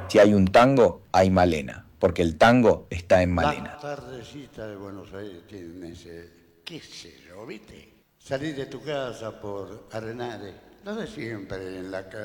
Si hay un tango, hay Malena, porque el tango está en Malena. La tardecita de Buenos Aires tiene ese, qué sé yo, ¿viste? Salir de tu casa por Arenales, no de siempre en la